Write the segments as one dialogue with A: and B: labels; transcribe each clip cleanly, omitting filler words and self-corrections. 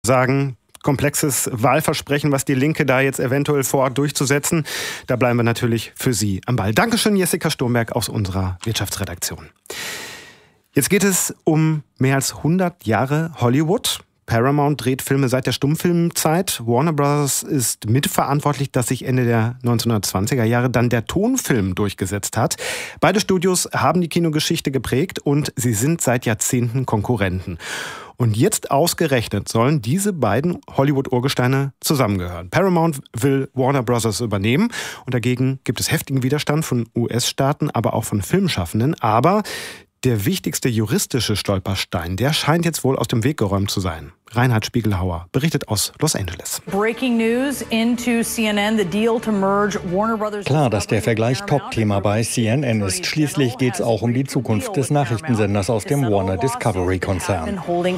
A: sagen, komplexes Wahlversprechen, was die Linke da jetzt eventuell vorhat durchzusetzen. Da bleiben wir natürlich für Sie am Ball. Dankeschön, Jessica Sturmberg aus unserer Wirtschaftsredaktion. Jetzt geht es um mehr als 100 Jahre Hollywood. Paramount dreht Filme seit der Stummfilmzeit. Warner Bros. Ist mitverantwortlich, dass sich Ende der 1920er Jahre dann der Tonfilm durchgesetzt hat. Beide Studios haben die Kinogeschichte geprägt und sie sind seit Jahrzehnten Konkurrenten. Und jetzt ausgerechnet sollen diese beiden Hollywood-Urgesteine zusammengehören. Paramount will Warner Bros. Übernehmen und dagegen gibt es heftigen Widerstand von US-Staaten, aber auch von Filmschaffenden. Aber der wichtigste juristische Stolperstein, der scheint jetzt wohl aus dem Weg geräumt zu sein. Reinhard Spiegelhauer berichtet aus Los Angeles.
B: Breaking news into CNN, the deal to merge Warner Bros.
C: Klar, dass der Vergleich Top-Thema bei CNN ist. Schließlich geht es auch um die Zukunft des Nachrichtensenders aus dem Warner Discovery-Konzern.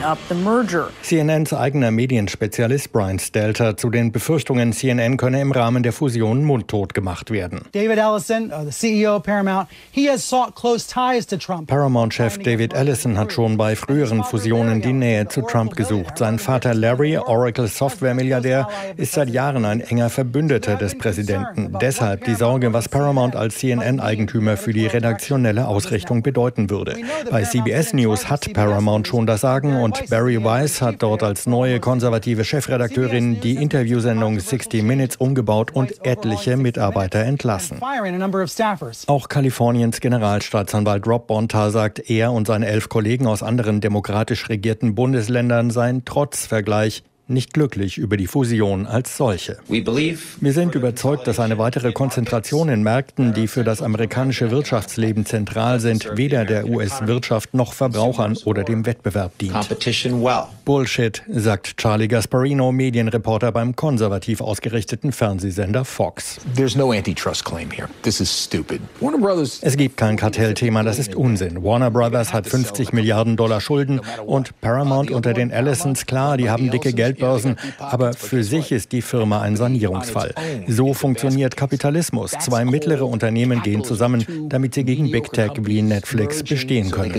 C: CNNs eigener Medienspezialist Brian Stelter zu den Befürchtungen, CNN könne im Rahmen der Fusion mundtot gemacht werden.
D: David Ellison, the CEO of Paramount, he has sought close ties to Trump.
C: Paramount-Chef David Ellison hat schon bei früheren Fusionen die Nähe zu Trump gesucht. Sein Vater Larry, Oracle-Software-Milliardär, ist seit Jahren ein enger Verbündeter des Präsidenten. Deshalb die Sorge, was Paramount als CNN-Eigentümer für die redaktionelle Ausrichtung bedeuten würde. Bei CBS News hat Paramount schon das Sagen und Barry Weiss hat dort als neue konservative Chefredakteurin die Interviewsendung 60 Minutes umgebaut und etliche Mitarbeiter entlassen. Auch Kaliforniens Generalstaatsanwalt Rob Bonta sagt, er und seine 11 Kollegen aus anderen demokratisch regierten Bundesländern seien trotz Vergleich nicht glücklich über die Fusion als solche. Wir sind überzeugt, dass eine weitere Konzentration in Märkten, die für das amerikanische Wirtschaftsleben zentral sind, weder der US-Wirtschaft noch Verbrauchern oder dem Wettbewerb dient. Bullshit, sagt Charlie Gasparino, Medienreporter beim konservativ ausgerichteten Fernsehsender Fox. Es gibt kein Kartellthema, das ist Unsinn. Warner Brothers hat 50 Milliarden Dollar Schulden und Paramount unter den Ellisons, klar, die haben dicke Geldbörsen, aber für sich ist die Firma ein Sanierungsfall. So funktioniert Kapitalismus. Zwei mittlere Unternehmen gehen zusammen, damit sie gegen Big Tech wie Netflix bestehen können.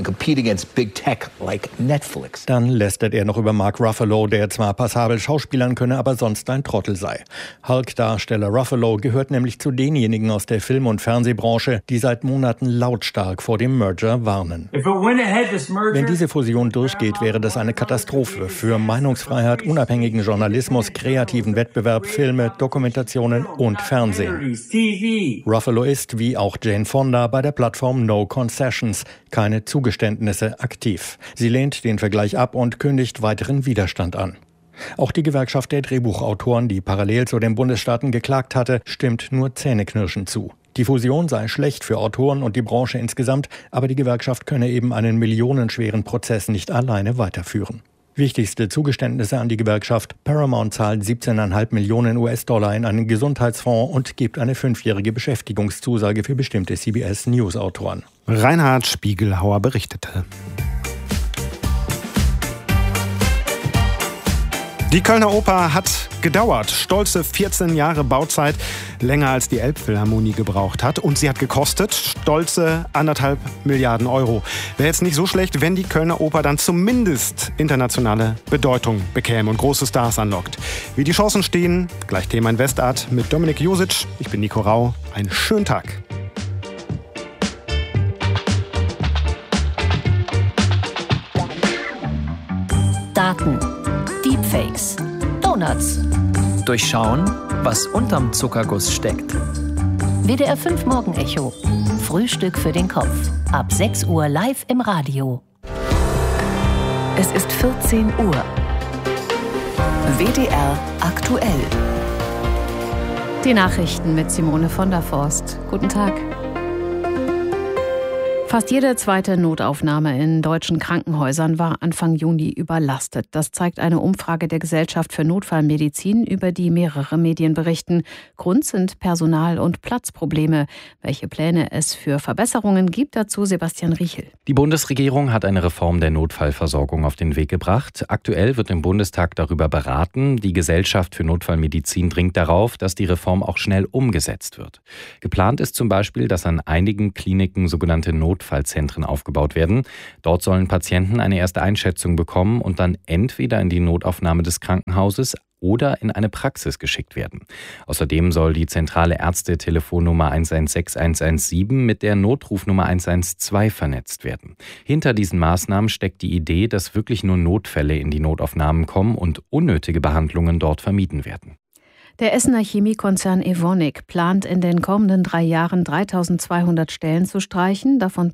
C: Dann lästert er noch über Mark Ruffalo, der zwar passabel schauspielern könne, aber sonst ein Trottel sei. Hulk-Darsteller Ruffalo gehört nämlich zu denjenigen aus der Film- und Fernsehbranche, die seit Monaten lautstark vor dem Merger warnen. Wenn diese Fusion durchgeht, wäre das eine Katastrophe für Meinungsfreiheit, unabhängigen Journalismus, kreativen Wettbewerb, Filme, Dokumentationen und Fernsehen. Ruffalo ist, wie auch Jane Fonda, bei der Plattform No Concessions, keine Zugeständnisse, aktiv. Sie lehnt den Vergleich ab und kündigt weiteren Widerstand an. Auch die Gewerkschaft der Drehbuchautoren, die parallel zu den Bundesstaaten geklagt hatte, stimmt nur zähneknirschend zu. Die Fusion sei schlecht für Autoren und die Branche insgesamt, aber die Gewerkschaft könne eben einen millionenschweren Prozess nicht alleine weiterführen. Wichtigste Zugeständnisse an die Gewerkschaft: Paramount zahlt 17,5 Millionen US-Dollar in einen Gesundheitsfonds und gibt eine 5-jährige Beschäftigungszusage für bestimmte CBS-News-Autoren.
A: Reinhard Spiegelhauer berichtete. Die Kölner Oper hat gedauert. Stolze 14 Jahre Bauzeit, länger als die Elbphilharmonie gebraucht hat. Und sie hat gekostet stolze 1,5 Milliarden Euro. Wäre jetzt nicht so schlecht, wenn die Kölner Oper dann zumindest internationale Bedeutung bekäme und große Stars anlockt. Wie die Chancen stehen, gleich Thema in Westart mit Dominik Josic. Ich bin Nico Rau. Einen schönen Tag.
E: Daten. Deepfakes, Donuts.
F: Durchschauen, was unterm Zuckerguss steckt.
E: WDR 5 Morgenecho. Frühstück für den Kopf. Ab 6 Uhr live im Radio.
G: Es ist 14 Uhr. WDR aktuell.
H: Die Nachrichten mit Simone von der Forst. Guten Tag. Fast jede zweite Notaufnahme in deutschen Krankenhäusern war Anfang Juni überlastet. Das zeigt eine Umfrage der Gesellschaft für Notfallmedizin, über die mehrere Medien berichten. Grund sind Personal- und Platzprobleme. Welche Pläne es für Verbesserungen gibt, dazu Sebastian Riechel.
I: Die Bundesregierung hat eine Reform der Notfallversorgung auf den Weg gebracht. Aktuell wird im Bundestag darüber beraten. Die Gesellschaft für Notfallmedizin dringt darauf, dass die Reform auch schnell umgesetzt wird. Geplant ist zum Beispiel, dass an einigen Kliniken sogenannte Notfallmedizin Notfallzentren aufgebaut werden. Dort sollen Patienten eine erste Einschätzung bekommen und dann entweder in die Notaufnahme des Krankenhauses oder in eine Praxis geschickt werden. Außerdem soll die zentrale Ärzte-Telefonnummer 116117 mit der Notrufnummer 112 vernetzt werden. Hinter diesen Maßnahmen steckt die Idee, dass wirklich nur Notfälle in die Notaufnahmen kommen und unnötige Behandlungen dort vermieden werden.
H: Der Essener Chemiekonzern Evonik plant in den kommenden 3 Jahren 3.200 Stellen zu streichen, davon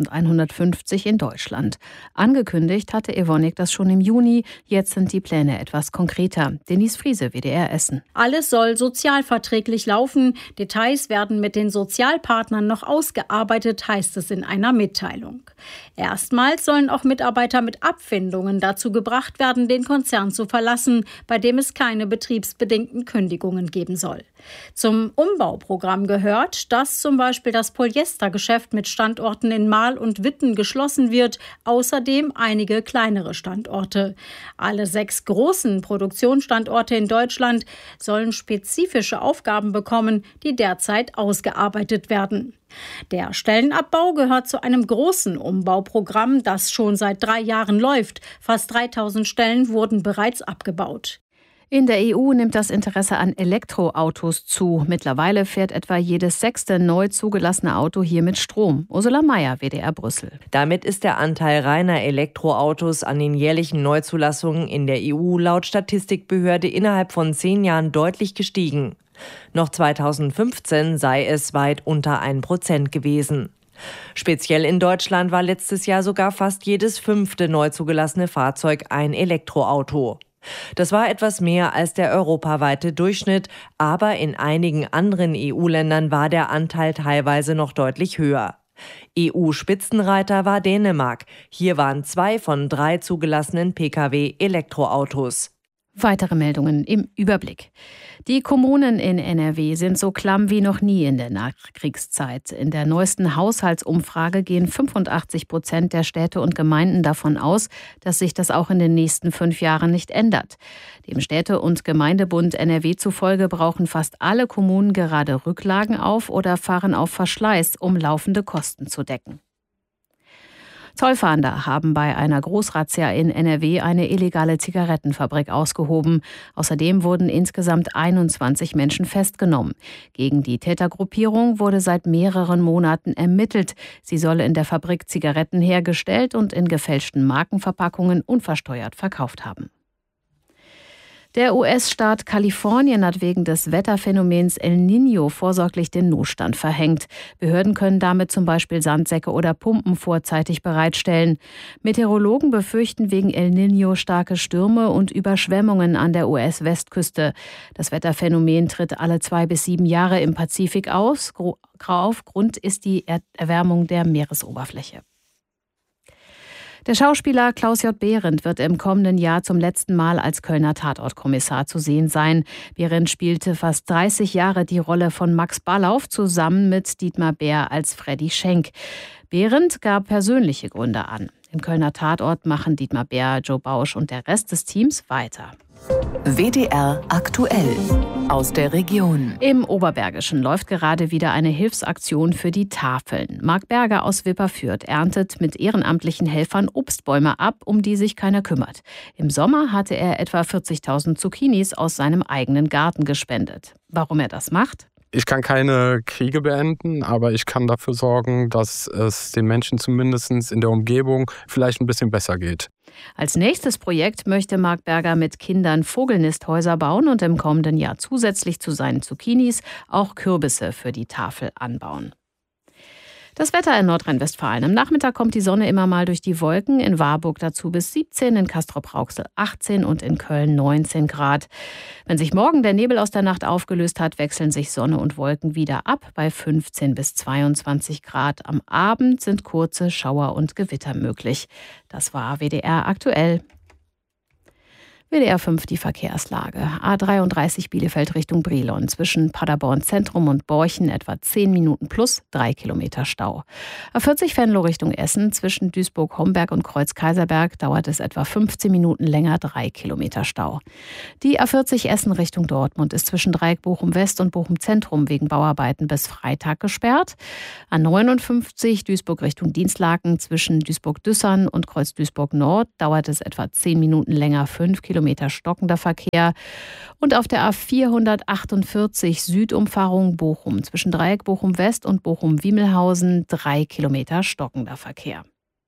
H: 2.150 in Deutschland. Angekündigt hatte Evonik das schon im Juni, jetzt sind die Pläne etwas konkreter. Denise Friese, WDR Essen.
J: Alles soll sozialverträglich laufen. Details werden mit den Sozialpartnern noch ausgearbeitet, heißt es in einer Mitteilung. Erstmals sollen auch Mitarbeiter mit Abfindungen dazu gebracht werden, den Konzern zu verlassen, bei dem es keine betriebsbedingten Kündigungen geben soll. Zum Umbauprogramm gehört, dass zum Beispiel das Polyestergeschäft mit Standorten in Marl und Witten geschlossen wird, außerdem einige kleinere Standorte. Alle 6 großen Produktionsstandorte in Deutschland sollen spezifische Aufgaben bekommen, die derzeit ausgearbeitet werden. Der Stellenabbau gehört zu einem großen Umbauprogramm, das schon seit 3 Jahren läuft. Fast 3.000 Stellen wurden bereits abgebaut.
H: In der EU nimmt das Interesse an Elektroautos zu. Mittlerweile fährt etwa jedes 6. neu zugelassene Auto hier mit Strom. Ursula Mayer, WDR Brüssel.
K: Damit ist der Anteil reiner Elektroautos an den jährlichen Neuzulassungen in der EU laut Statistikbehörde innerhalb von 10 Jahren deutlich gestiegen. Noch 2015 sei es weit unter 1% gewesen. Speziell in Deutschland war letztes Jahr sogar fast jedes 5. neu zugelassene Fahrzeug ein Elektroauto. Das war etwas mehr als der europaweite Durchschnitt, aber in einigen anderen EU-Ländern war der Anteil teilweise noch deutlich höher. EU-Spitzenreiter war Dänemark. Hier waren 2 von 3 zugelassenen Pkw Elektroautos.
H: Weitere Meldungen im Überblick. Die Kommunen in NRW sind so klamm wie noch nie in der Nachkriegszeit. In der neuesten Haushaltsumfrage gehen 85% der Städte und Gemeinden davon aus, dass sich das auch in den nächsten 5 Jahren nicht ändert. Dem Städte- und Gemeindebund NRW zufolge brauchen fast alle Kommunen gerade Rücklagen auf oder fahren auf Verschleiß, um laufende Kosten zu decken. Zollfahnder haben bei einer Großrazzia in NRW eine illegale Zigarettenfabrik ausgehoben. Außerdem wurden insgesamt 21 Menschen festgenommen. Gegen die Tätergruppierung wurde seit mehreren Monaten ermittelt. Sie solle in der Fabrik Zigaretten hergestellt und in gefälschten Markenverpackungen unversteuert verkauft haben. Der US-Staat Kalifornien hat wegen des Wetterphänomens El Niño vorsorglich den Notstand verhängt. Behörden können damit zum Beispiel Sandsäcke oder Pumpen vorzeitig bereitstellen. Meteorologen befürchten wegen El Niño starke Stürme und Überschwemmungen an der US-Westküste. Das Wetterphänomen tritt alle 2 bis 7 Jahre im Pazifik auf. Grund ist die Erwärmung der Meeresoberfläche. Der Schauspieler Klaus J. Behrendt wird im kommenden Jahr zum letzten Mal als Kölner Tatortkommissar zu sehen sein. Behrendt spielte fast 30 Jahre die Rolle von Max Ballauf zusammen mit Dietmar Bär als Freddy Schenk. Behrendt gab persönliche Gründe an. Im Kölner Tatort machen Dietmar Bär, Joe Bausch und der Rest des Teams weiter.
G: WDR aktuell aus der Region.
H: Im Oberbergischen läuft gerade wieder eine Hilfsaktion für die Tafeln. Marc Berger aus Wipperfürth erntet mit ehrenamtlichen Helfern Obstbäume ab, um die sich keiner kümmert. Im Sommer hatte er etwa 40.000 Zucchinis aus seinem eigenen Garten gespendet. Warum er das macht?
L: Ich kann keine Kriege beenden, aber ich kann dafür sorgen, dass es den Menschen zumindest in der Umgebung vielleicht ein bisschen besser geht.
H: Als nächstes Projekt möchte Marc Berger mit Kindern Vogelnisthäuser bauen und im kommenden Jahr zusätzlich zu seinen Zucchinis auch Kürbisse für die Tafel anbauen. Das Wetter in Nordrhein-Westfalen. Am Nachmittag kommt die Sonne immer mal durch die Wolken. In Warburg dazu bis 17, in Castrop-Rauxel 18 und in Köln 19 Grad. Wenn sich morgen der Nebel aus der Nacht aufgelöst hat, wechseln sich Sonne und Wolken wieder ab bei 15 bis 22 Grad. Am Abend sind kurze Schauer und Gewitter möglich. Das war WDR aktuell. WDR 5 die Verkehrslage. A33 Bielefeld Richtung Brilon. Zwischen Paderborn Zentrum und Borchen etwa 10 Minuten plus 3 Kilometer Stau. A40 Venlo Richtung Essen. Zwischen Duisburg-Homberg und Kreuz-Kaiserberg dauert es etwa 15 Minuten länger, 3 Kilometer Stau. Die A40 Essen Richtung Dortmund ist zwischen Dreieck Bochum West und Bochum Zentrum wegen Bauarbeiten bis Freitag gesperrt. A59 Duisburg Richtung Dienstlaken. Zwischen Duisburg-Düssern und Kreuz Duisburg Nord dauert es etwa 10 Minuten länger, 5 Kilometer stockender Verkehr. Und auf der A448 Südumfahrung Bochum zwischen Dreieck Bochum West und Bochum-Wiemelhausen 3 Kilometer stockender Verkehr.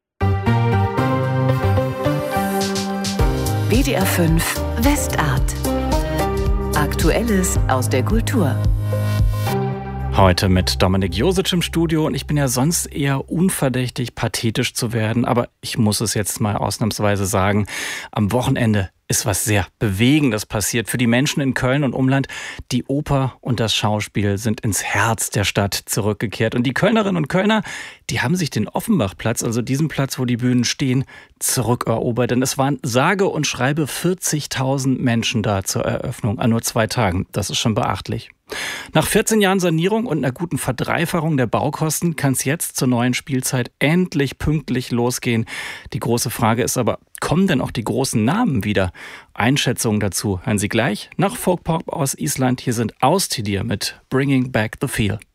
G: WDR 5 Westart. Aktuelles aus der Kultur.
M: Heute mit Dominik Josic im Studio und ich bin ja sonst eher unverdächtig, pathetisch zu werden, aber ich muss es jetzt mal ausnahmsweise sagen, am Wochenende ist was sehr Bewegendes passiert für die Menschen in Köln und Umland. Die Oper und das Schauspiel sind ins Herz der Stadt zurückgekehrt. Und die Kölnerinnen und Kölner, die haben sich den Offenbachplatz, also diesen Platz, wo die Bühnen stehen, zurückerobert. Denn es waren sage und schreibe 40.000 Menschen da zur Eröffnung an nur 2 Tagen. Das ist schon beachtlich. Nach 14 Jahren Sanierung und einer guten Verdreifachung der Baukosten kann es jetzt zur neuen Spielzeit endlich pünktlich losgehen. Die große Frage ist aber, kommen denn auch die großen Namen wieder? Einschätzungen dazu hören Sie gleich nach Folk Pop aus Island. Hier sind Ástríðir mit Bringing Back the Feel.